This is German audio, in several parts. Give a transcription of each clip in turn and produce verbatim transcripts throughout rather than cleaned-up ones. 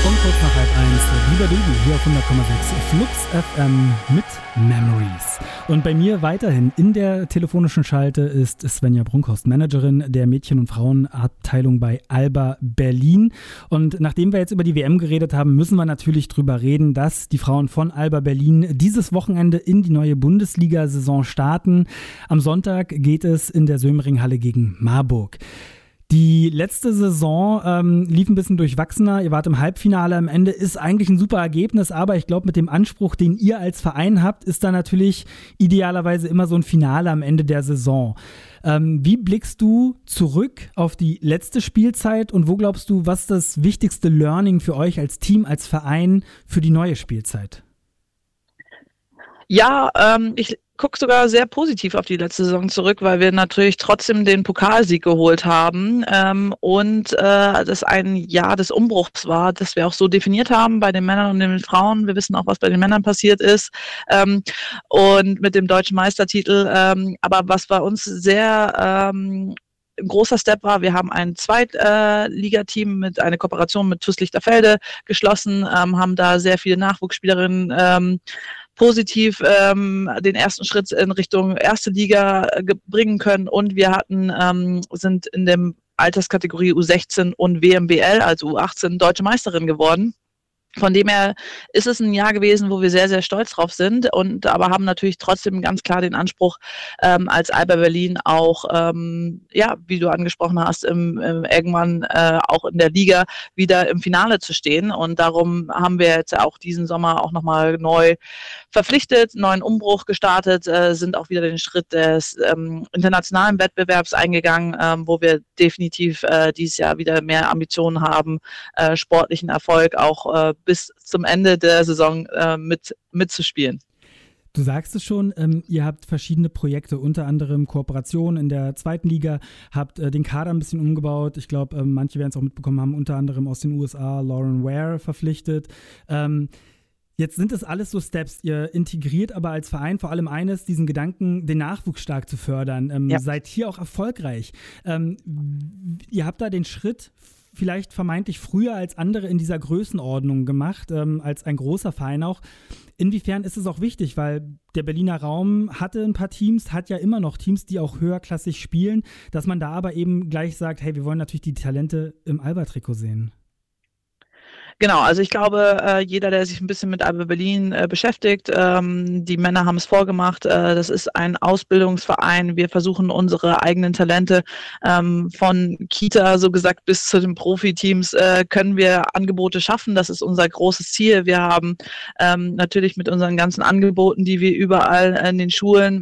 Und kurz nach halb eins, lieber Baby, hier auf hundert Komma sechs Flux F M mit Memories. Und bei mir weiterhin in der telefonischen Schalte ist Svenja Brunkhorst, Managerin der Mädchen- und Frauenabteilung bei Alba Berlin. Und nachdem wir jetzt über die W M geredet haben, müssen wir natürlich drüber reden, dass die Frauen von Alba Berlin dieses Wochenende in die neue Bundesliga-Saison starten. Am Sonntag geht es in der Sömringhalle gegen Marburg. Die letzte Saison ähm, lief ein bisschen durchwachsener. Ihr wart im Halbfinale. Am Ende ist eigentlich ein super Ergebnis, aber ich glaube, mit dem Anspruch, den ihr als Verein habt, ist da natürlich idealerweise immer so ein Finale am Ende der Saison. Ähm, wie blickst du zurück auf die letzte Spielzeit und wo glaubst du, was das wichtigste Learning für euch als Team, als Verein für die neue Spielzeit? Ja, ähm, ich gucke sogar sehr positiv auf die letzte Saison zurück, weil wir natürlich trotzdem den Pokalsieg geholt haben ähm, und äh, das ein Jahr des Umbruchs war, das wir auch so definiert haben bei den Männern und den Frauen. Wir wissen auch, was bei den Männern passiert ist ähm, und mit dem deutschen Meistertitel. Ähm, aber was bei uns sehr ähm, ein großer Step war, wir haben ein Zweitligateam äh, mit einer Kooperation mit T U S Lichterfelde geschlossen, ähm, haben da sehr viele Nachwuchsspielerinnen ähm, positiv ähm, den ersten Schritt in Richtung erste Liga äh, bringen können und wir hatten ähm, sind in dem Alterskategorie U sechzehn und W M B L, also U achtzehn, deutsche Meisterin geworden. Von dem her ist es ein Jahr gewesen, wo wir sehr, sehr stolz drauf sind und aber haben natürlich trotzdem ganz klar den Anspruch, ähm, als Alba Berlin auch, ähm, ja, wie du angesprochen hast, im, im irgendwann äh, auch in der Liga wieder im Finale zu stehen. Und darum haben wir jetzt auch diesen Sommer auch nochmal neu verpflichtet, neuen Umbruch gestartet, äh, sind auch wieder den Schritt des ähm, internationalen Wettbewerbs eingegangen, ähm, wo wir definitiv äh, dieses Jahr wieder mehr Ambitionen haben, äh, sportlichen Erfolg auch äh, bis zum Ende der Saison äh, mit, mitzuspielen. Du sagst es schon, ähm, ihr habt verschiedene Projekte, unter anderem Kooperationen in der zweiten Liga, habt äh, den Kader ein bisschen umgebaut. Ich glaube, äh, manche werden es auch mitbekommen haben, unter anderem aus den U S A Lauren Ware verpflichtet. Ähm, Jetzt sind es alles so Steps. Ihr integriert aber als Verein vor allem eines, diesen Gedanken, den Nachwuchs stark zu fördern. Ähm, ja. Seid hier auch erfolgreich. Ähm, ihr habt da den Schritt vielleicht vermeintlich früher als andere in dieser Größenordnung gemacht, ähm, als ein großer Verein auch. Inwiefern ist es auch wichtig, weil der Berliner Raum hatte ein paar Teams, hat ja immer noch Teams, die auch höherklassig spielen, dass man da aber eben gleich sagt, hey, wir wollen natürlich die Talente im Alba-Trikot sehen. Genau, also ich glaube, äh, jeder, der sich ein bisschen mit Alba Berlin äh, beschäftigt, ähm, die Männer haben es vorgemacht, äh, das ist ein Ausbildungsverein. Wir versuchen unsere eigenen Talente ähm, von Kita, so gesagt, bis zu den Profiteams äh, können wir Angebote schaffen. Das ist unser großes Ziel. Wir haben ähm, natürlich mit unseren ganzen Angeboten, die wir überall in den Schulen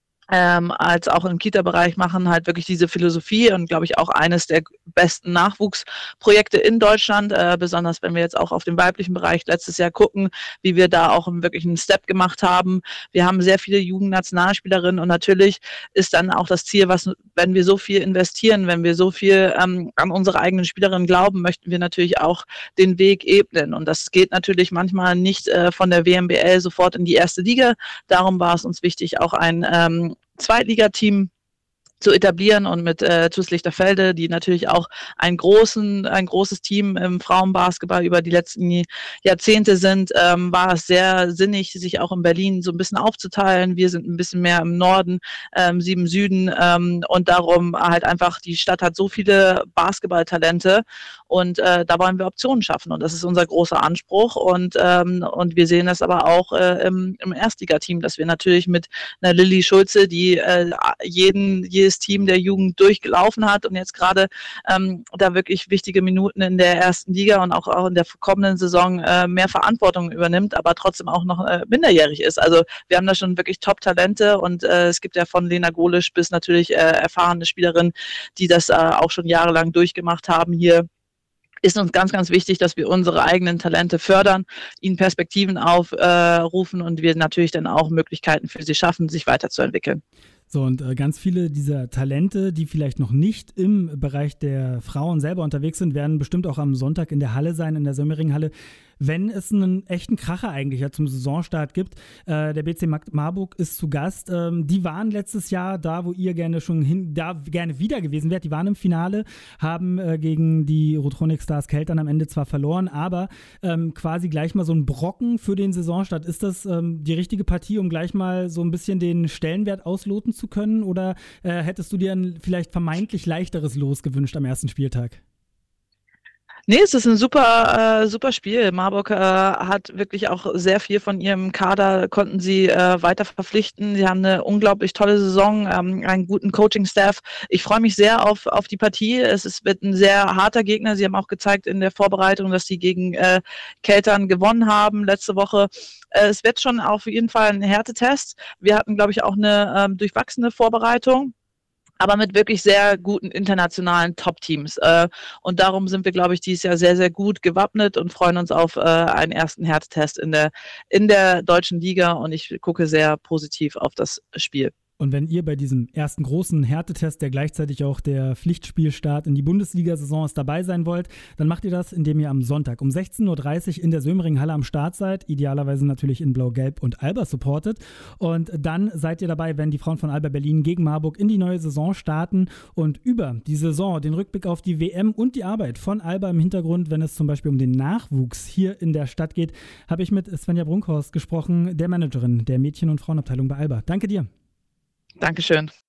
Ähm, als auch im Kita-Bereich machen, halt wirklich diese Philosophie und glaube ich auch eines der besten Nachwuchsprojekte in Deutschland, äh, besonders wenn wir jetzt auch auf den weiblichen Bereich letztes Jahr gucken, wie wir da auch wirklich einen Step gemacht haben. Wir haben sehr viele Jugendnationalspielerinnen und natürlich ist dann auch das Ziel, was, wenn wir so viel investieren, wenn wir so viel ähm, an unsere eigenen Spielerinnen glauben, möchten wir natürlich auch den Weg ebnen und das geht natürlich manchmal nicht äh, von der W M B L sofort in die erste Liga. Darum war es uns wichtig, auch ein ähm, Zweitligateam zu etablieren und mit äh, T U S Lichterfelde, die natürlich auch ein, großen, ein großes Team im Frauenbasketball über die letzten Jahrzehnte sind, ähm, war es sehr sinnig, sich auch in Berlin so ein bisschen aufzuteilen. Wir sind ein bisschen mehr im Norden, ähm, sie im Süden ähm, und darum halt einfach, die Stadt hat so viele Basketballtalente und äh, da wollen wir Optionen schaffen und das ist unser großer Anspruch und, ähm, und wir sehen das aber auch äh, im, im Erstligateam, dass wir natürlich mit einer Lilly Schulze, die äh, jeden, jeden Team der Jugend durchgelaufen hat und jetzt gerade ähm, da wirklich wichtige Minuten in der ersten Liga und auch, auch in der kommenden Saison äh, mehr Verantwortung übernimmt, aber trotzdem auch noch äh, minderjährig ist. Also wir haben da schon wirklich Top-Talente und äh, es gibt ja von Lena Golisch bis natürlich äh, erfahrene Spielerinnen, die das äh, auch schon jahrelang durchgemacht haben hier. Ist uns ganz, ganz wichtig, dass wir unsere eigenen Talente fördern, ihnen Perspektiven aufrufen äh, und wir natürlich dann auch Möglichkeiten für sie schaffen, sich weiterzuentwickeln. So, und äh, ganz viele dieser Talente, die vielleicht noch nicht im Bereich der Frauen selber unterwegs sind, werden bestimmt auch am Sonntag in der Halle sein, in der Sömmeringhalle. wenn es einen echten Kracher eigentlich ja zum Saisonstart gibt. Äh, der B C Marburg ist zu Gast. Ähm, die waren letztes Jahr da, wo ihr gerne schon hin, da gerne wieder gewesen wärt. Die waren im Finale, haben äh, gegen die Rotronic Stars Keltern am Ende zwar verloren, aber ähm, quasi gleich mal so ein Brocken für den Saisonstart. Ist das ähm, die richtige Partie, um gleich mal so ein bisschen den Stellenwert ausloten zu können? Oder äh, hättest du dir ein vielleicht vermeintlich leichteres Los gewünscht am ersten Spieltag? Nee, es ist ein super, äh, super Spiel. Marburg äh, hat wirklich auch sehr viel von ihrem Kader, konnten sie äh, weiter verpflichten. Sie haben eine unglaublich tolle Saison, ähm, einen guten Coaching-Staff. Ich freue mich sehr auf, auf die Partie. Es ist, wird ein sehr harter Gegner. Sie haben auch gezeigt in der Vorbereitung, dass sie gegen äh, Keltern gewonnen haben letzte Woche. Äh, es wird schon auf jeden Fall ein Härtetest. Wir hatten, glaube ich, auch eine ähm, durchwachsene Vorbereitung, aber mit wirklich sehr guten internationalen Top-Teams. Äh, und darum sind wir, glaube ich, dieses Jahr sehr, sehr gut gewappnet und freuen uns auf äh, einen ersten Härtetest in der, in der deutschen Liga. Und ich gucke sehr positiv auf das Spiel. Und wenn ihr bei diesem ersten großen Härtetest, der gleichzeitig auch der Pflichtspielstart in die Bundesliga-Saison ist, dabei sein wollt, dann macht ihr das, indem ihr am Sonntag um sechzehn Uhr dreißig in der Sömring-Halle am Start seid, idealerweise natürlich in Blau-Gelb und Alba supportet. Und dann seid ihr dabei, wenn die Frauen von Alba Berlin gegen Marburg in die neue Saison starten und über die Saison, den Rückblick auf die W M und die Arbeit von Alba im Hintergrund, wenn es zum Beispiel um den Nachwuchs hier in der Stadt geht, habe ich mit Svenja Brunkhorst gesprochen, der Managerin der Mädchen- und Frauenabteilung bei Alba. Danke dir. Dankeschön.